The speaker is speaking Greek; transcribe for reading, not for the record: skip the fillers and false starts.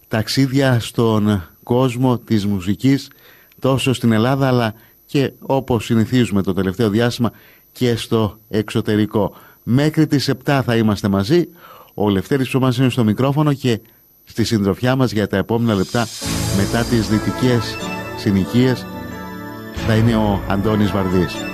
ταξίδια στον κόσμο της μουσικής, τόσο στην Ελλάδα αλλά και, όπως συνηθίζουμε το τελευταίο διάστημα, και στο εξωτερικό. Μέχρι τις 7 θα είμαστε μαζί. Ο Λευτέρης Ψωμάς είναι στο μικρόφωνο και στη συντροφιά μας για τα επόμενα λεπτά μετά τις δυτικές συνοικίες θα είναι ο Αντώνης Βαρδής.